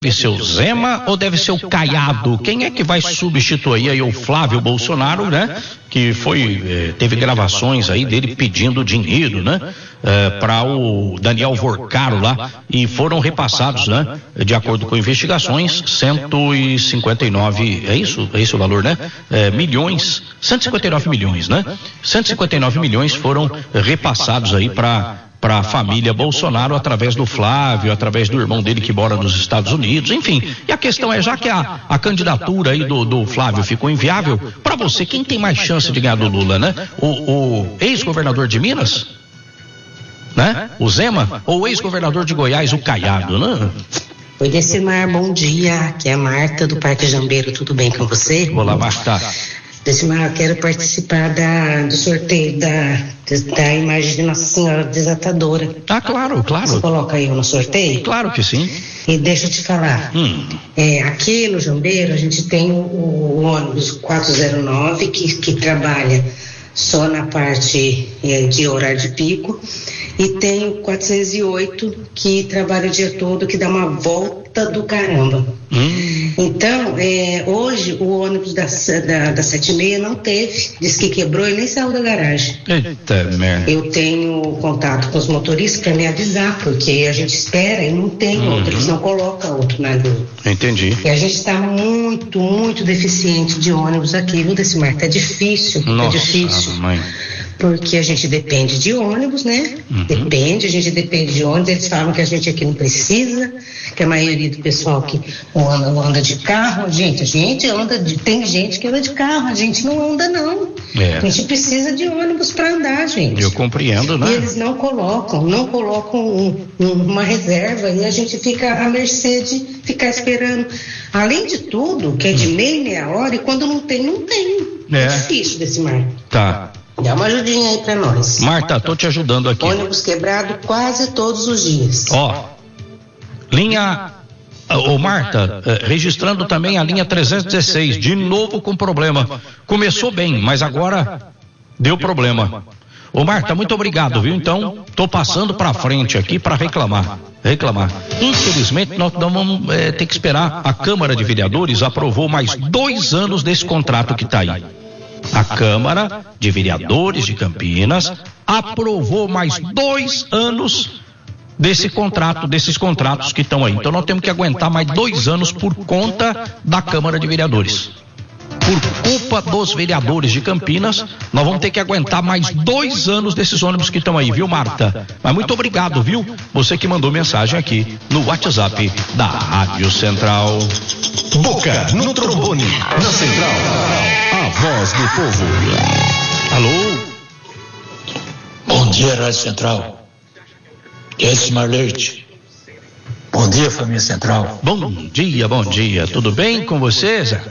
Deve ser o Zema ou deve ser o Caiado? Quem é que vai substituir aí o Flávio Bolsonaro, né? Que teve gravações aí dele pedindo dinheiro, né? Para o Daniel Vorcaro lá, e foram repassados, né? De acordo com investigações, 159, é isso o valor, né? 159 milhões, né? 159 milhões foram repassados aí para a família Bolsonaro através do Flávio, através do irmão dele que mora nos Estados Unidos, enfim. E a questão é, já que a candidatura aí do Flávio ficou inviável, para você, quem tem mais chance de ganhar do Lula, né? O ex-governador de Minas, né? O Zema, ou o ex-governador de Goiás, o Caiado, né? Oi, Decimar, bom dia, aqui é a Marta do Parque Jambeiro, tudo bem com você? Olá, Marta. Decimar, eu quero participar do sorteio da imagem de Nossa Senhora Desatadora. Ah, claro. Você coloca eu no sorteio? Claro que sim. E deixa eu te falar, aqui no Jambeiro a gente tem o ônibus 409 que trabalha só na parte de horário de pico, e tem o 408 que trabalha o dia todo, que dá uma volta do caramba. Então, hoje o ônibus da 7h30 não teve, disse que quebrou e nem saiu da garagem. Eita merda. Eu tenho contato com os motoristas para me avisar, porque a gente espera e não tem outro, eles não colocam outro na linha. Entendi. E a gente está muito, muito deficiente de ônibus aqui, viu, Decimar? Tá difícil, Nossa, difícil. Mãe. Porque a gente depende de ônibus, né? A gente depende de ônibus. Eles falam que a gente aqui não precisa, que a maioria do pessoal que anda de carro, tem gente que anda de carro, a gente não anda não. A gente precisa de ônibus para andar, gente. Eu compreendo, né? E eles não colocam uma reserva, e a gente fica à mercê de ficar esperando. Além de tudo, que é de meia hora, e quando não tem, não tem. É difícil, Decimar. Tá. Dá uma ajudinha aí pra nós. Marta, tô te ajudando aqui. Ônibus quebrado quase todos os dias. Linha... Marta, registrando também a linha 316, de novo com problema. Começou bem, mas agora deu problema. Marta, muito obrigado, viu? Então, tô passando pra frente aqui para reclamar. Infelizmente, nós vamos ter que esperar. A Câmara de Vereadores aprovou mais 2 anos desse contrato que tá aí. A Câmara de Vereadores de Campinas aprovou mais 2 anos desses contratos que estão aí. Então nós temos que aguentar mais 2 anos por conta da Câmara de Vereadores. Por culpa dos vereadores de Campinas, nós vamos ter que aguentar mais 2 anos desses ônibus que estão aí, viu, Marta? Mas muito obrigado, viu? Você que mandou mensagem aqui no WhatsApp da Rádio Central. Boca no trombone, na Central, a voz do povo. Alô? Bom dia, Rádio Central. Decimar Leite. Bom dia, família Central. Bom dia. Tudo bem com você, Zé?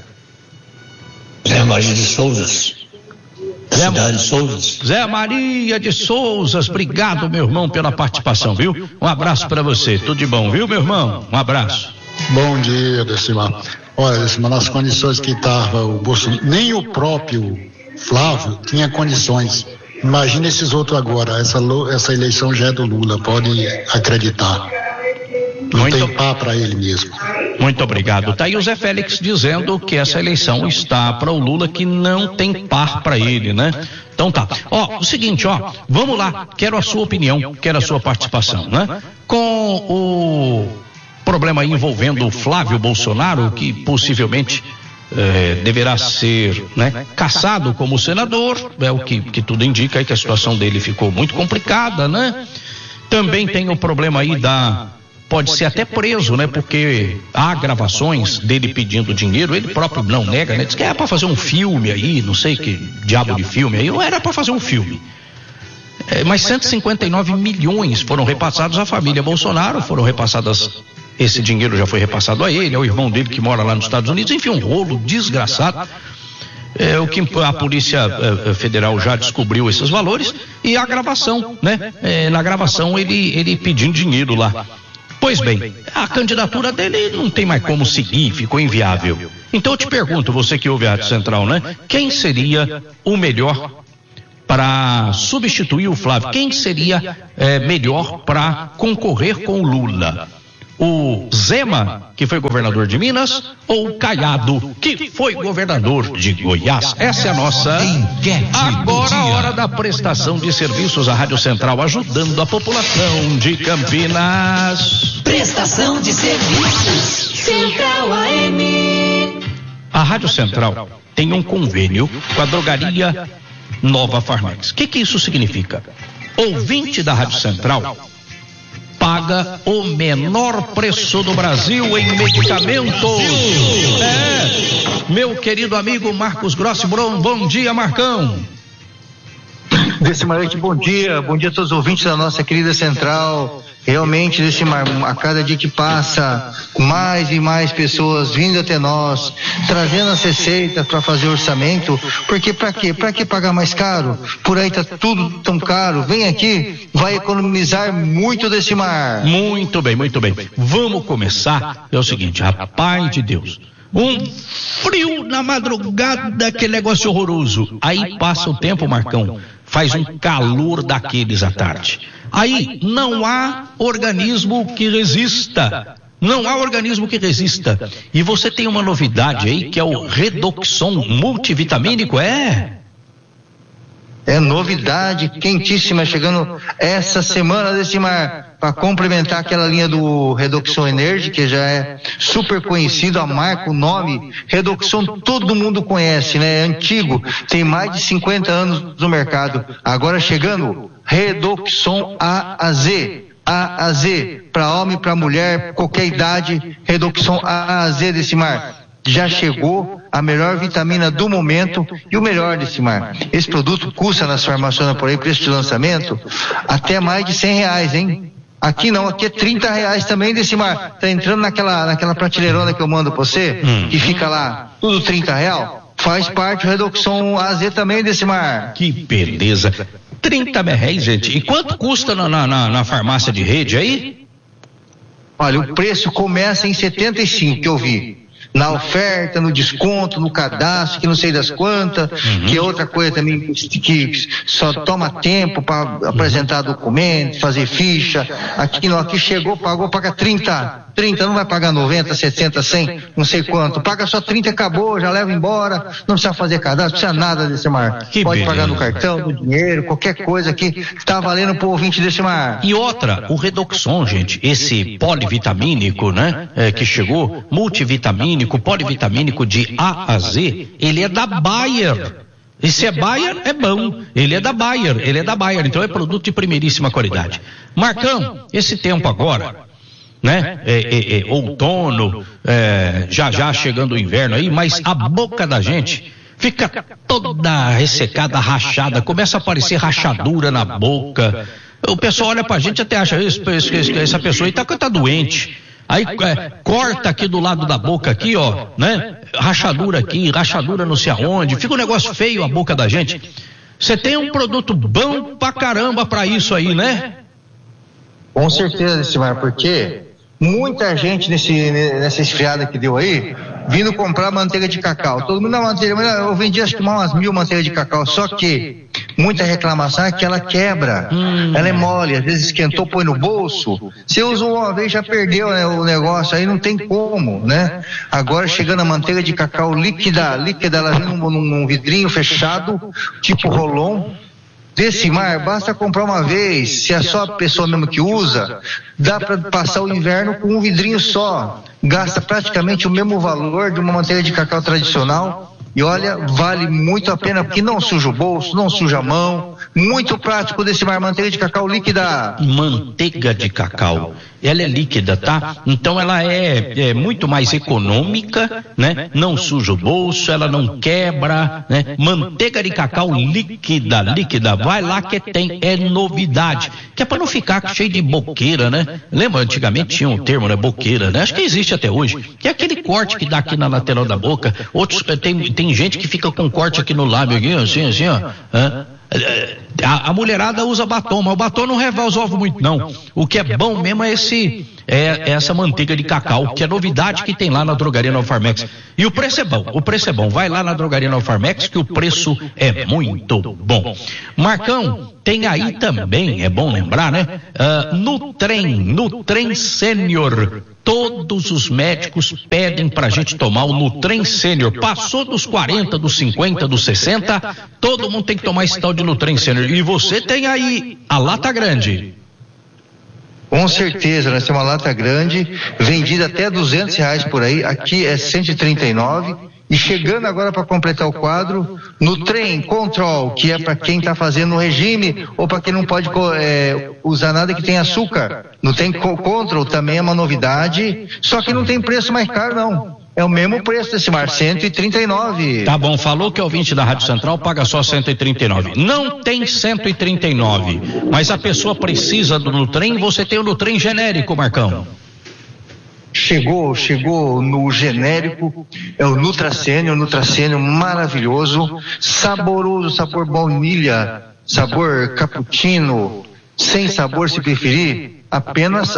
Zé Maria de Souzas. Cidade de Souzas. Zé Maria de Souzas, obrigado, meu irmão, pela participação, viu? Um abraço pra você, tudo de bom, viu, meu irmão? Um abraço. Bom dia, Decimar. Olha, Decimar, nas condições que estava o Bolsonaro, nem o próprio Flávio tinha condições. Imagina esses outros agora, essa eleição já é do Lula, pode acreditar. Não tem pá para ele mesmo. Muito obrigado. Tá aí o Zé Félix dizendo que essa eleição está para o Lula, que não tem par para ele, né? Então tá. O seguinte, vamos lá. Quero a sua opinião, quero a sua participação, né? Com o problema aí envolvendo o Flávio Bolsonaro, que possivelmente deverá ser, né, cassado como senador, é o que tudo indica aí, que a situação dele ficou muito complicada, né? Também tem o problema aí pode ser até preso, né? Porque há gravações dele pedindo dinheiro, ele próprio não nega, né? Diz que é para fazer um filme aí, não sei que diabo de filme aí, ou era para fazer um filme. Mas 159 milhões foram repassados à família Bolsonaro, esse dinheiro já foi repassado a ele, ao irmão dele que mora lá nos Estados Unidos, enfim, um rolo desgraçado. O que a Polícia Federal já descobriu esses valores, e a gravação, né? Na gravação ele pedindo dinheiro lá. Pois bem, a candidatura dele não tem mais como seguir, ficou inviável. Então eu te pergunto, você que ouve a Rádio Central, né? Quem seria o melhor para substituir o Flávio? Quem seria melhor para concorrer com o Lula? O Zema, que foi governador de Minas, ou o Caiado, que foi governador de Goiás? Essa é a nossa enquete. Agora a hora da prestação de serviços. A Rádio Central ajudando a população de Campinas. Prestação de serviços. Central AM. A Rádio Central tem um convênio com a drogaria Nova Farmex. O que isso significa? Ouvinte da Rádio Central paga o menor preço do Brasil em medicamentos. Meu querido amigo Marcos Grossi Bron, bom dia, Marcão. Decimar, bom dia a todos os ouvintes da nossa querida Central. Realmente, Decimar, a cada dia que passa, mais e mais pessoas vindo até nós, trazendo as receitas para fazer orçamento, porque para quê? Para que pagar mais caro? Por aí tá tudo tão caro. Vem aqui, vai economizar muito, Decimar. Muito bem, muito bem. Vamos começar. É o seguinte, rapaz de Deus. Um frio na madrugada, aquele negócio horroroso. Aí passa o tempo, Marcão, faz um calor daqueles à tarde. Aí não há organismo que resista. Não há organismo que resista. E você tem uma novidade aí, que é o Redoxon multivitamínico, É novidade quentíssima chegando essa semana, Decimar, para complementar aquela linha do Redoxon Energy, que já é super conhecido, a marca, o nome Redoxon todo mundo conhece, né? É antigo, tem mais de 50 anos no mercado. Agora chegando Redoxon A a Z, para homem, para mulher, qualquer idade, Redoxon A a Z, Decimar. Já chegou a melhor vitamina do momento e o melhor, Decimar. Esse produto custa nas farmácias por aí, preço de lançamento, até mais de R$100, hein? Aqui não, aqui é R$30 também, Decimar. Tá entrando naquela prateleirona que eu mando pra você, que fica lá, tudo R$30. Faz parte do Redoxon AZ também, Decimar. Que beleza. R$30, gente. E quanto custa na farmácia de rede aí? Olha, o preço começa em 75, que eu vi. Na oferta, no desconto, no cadastro, que não sei das quantas, que é outra coisa também que só toma tempo para apresentar documentos, fazer ficha. Aqui não, aqui chegou, pagou, paga 30, não vai pagar 90, 70, 100, não sei quanto. Paga só 30, acabou, já leva embora, não precisa fazer cadastro, não precisa nada, Decimar. Pode pagar no cartão, no dinheiro, qualquer coisa que tá valendo pro ouvinte, Decimar. E outra, o Redoxon, gente, esse polivitamínico, né, que chegou, multivitamínico, polivitamínico de A a Z, ele é da Bayer. E se é Bayer, é bom. Ele é da Bayer, então é produto de primeiríssima qualidade. Marcão, esse tempo agora, né? Outono, já chegando o inverno aí, mas a boca da gente fica toda ressecada, rachada, começa a aparecer rachadura na boca. O pessoal olha pra gente e até acha, essa pessoa aí tá doente. Aí corta aqui do lado da boca aqui, ó, né? Rachadura aqui, rachadura não sei aonde, fica um negócio feio a boca da gente. Você tem um produto bom pra caramba pra isso aí, né? Com certeza, Decimar, porque muita gente nessa esfriada que deu aí, vindo comprar manteiga de cacau. Todo mundo dá manteiga, mas eu vendi acho que umas 1000 manteigas de cacau, só que muita reclamação é que ela quebra, ela é mole, às vezes esquentou, põe no bolso, você usou uma vez, já perdeu, né, o negócio, aí não tem como, né? Agora chegando a manteiga de cacau líquida, ela vem num vidrinho fechado, tipo Rolon. Decimar, basta comprar uma vez, se é só a pessoa mesmo que usa, dá para passar o inverno com um vidrinho só, gasta praticamente o mesmo valor de uma manteiga de cacau tradicional. E olha, vale muito a pena, porque não suja o bolso, não suja a mão, muito prático, Decimar, manteiga de cacau líquida. Manteiga de cacau, ela é líquida, tá? Então ela é muito mais econômica, né? Não suja o bolso, ela não quebra, né? Manteiga de cacau líquida, vai lá que é novidade, que é pra não ficar cheio de boqueira, né? Lembra, antigamente tinha um termo, né? Boqueira, né? Acho que existe até hoje, que é aquele corte que dá aqui na lateral da boca. Outros, tem gente que fica com corte aqui no lábio, aqui, assim, ó. A mulherada usa batom, mas o batom não revela os ovos muito, não. O que é bom mesmo é é essa manteiga de cacau, que é novidade que tem lá na Drogaria Nova Farmex. E o preço é bom, vai lá na Drogaria Nova Farmex que o preço é muito bom. Marcão, tem aí também, é bom lembrar, né? No trem sênior, todos os médicos pedem pra gente tomar o Nutren Sênior. Passou dos 40, dos 50, dos 60, todo mundo tem que tomar esse tal de Nutren Sênior. E você tem aí a lata grande. Com certeza, nós temos uma lata grande, vendida até R$200 por aí, aqui é 139, e chegando agora para completar o quadro, Nutren Control, que é para quem está fazendo um regime, ou para quem não pode usar nada que tem açúcar. Nutren Control também é uma novidade, só que não tem preço mais caro não. É o mesmo preço desse mar, 139. Tá bom, falou que é ouvinte da Rádio Central, paga só 139. Não tem 139, mas a pessoa precisa do Nutren, você tem o Nutren genérico, Marcão. Chegou no genérico, é o Nutracênio maravilhoso, saboroso, sabor baunilha, sabor cappuccino, sem sabor se preferir, apenas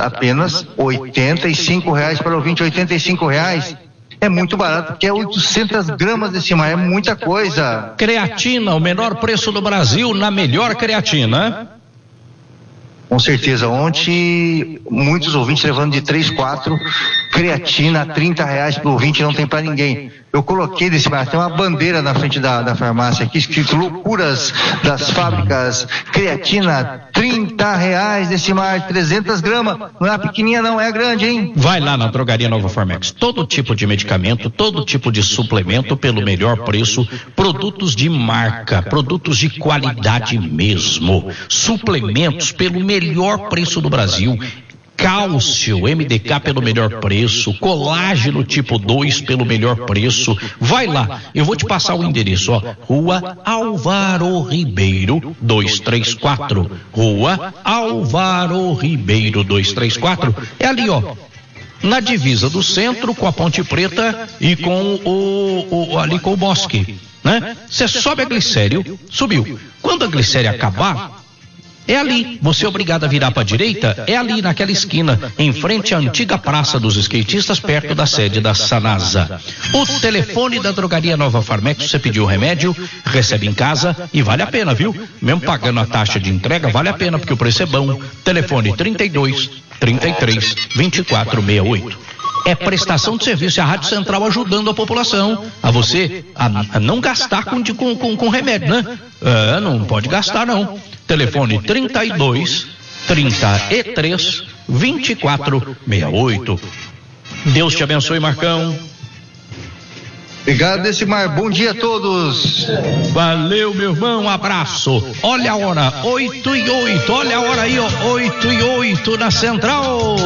R$85 para o ouvinte, R$85. É muito barato, porque é 800 gramas desse mar, é muita coisa. Creatina, o menor preço do Brasil na melhor creatina. Com certeza, ontem muitos ouvintes levando de 3, 4, creatina, R$30 pro ouvinte, não tem para ninguém. Eu coloquei desse mar, tem uma bandeira na frente da farmácia aqui, escrito loucuras das fábricas, creatina, R$30 desse mar, 300 gramas, não é pequenininha não, é grande, hein? Vai lá na Drogaria Nova Farmex, todo tipo de medicamento, todo tipo de suplemento pelo melhor preço, produtos de marca, produtos de qualidade mesmo, suplementos pelo melhor preço do Brasil, cálcio, MDK pelo melhor preço, colágeno tipo 2 pelo melhor preço. Vai lá, eu vou te passar o endereço, ó. Rua Álvaro Ribeiro 234. Rua Álvaro Ribeiro 234. É ali, ó, na divisa do centro com a Ponte Preta e com ali com o Bosque, né? Você sobe a Glicério, subiu. Quando a Glicério acabar, é ali, você é obrigado a virar para a direita, é ali naquela esquina, em frente à antiga Praça dos Skatistas, perto da sede da Sanasa. O telefone da Drogaria Nova Farmex, você pediu o remédio, recebe em casa e vale a pena, viu? Mesmo pagando a taxa de entrega, vale a pena, porque o preço é bom. Telefone 32 33 24 68. É prestação de serviço, é a Rádio Central ajudando a população, a você a não gastar com remédio, né? Não pode gastar não. Telefone 32 33 24 68. Deus te abençoe, Marcão. Obrigado, Decimar. Bom dia a todos. Valeu, meu irmão. Um abraço. Olha a hora, 8:08. Olha a hora aí, ó. 8:08 na Central.